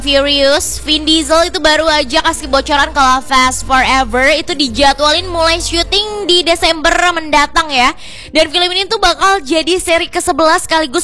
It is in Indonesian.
Furious, Vin Diesel itu baru aja kasih bocoran kalau Fast Forever itu dijadwalin mulai syuting di Desember mendatang ya. Dan film ini tuh bakal jadi seri ke-11 sekaligus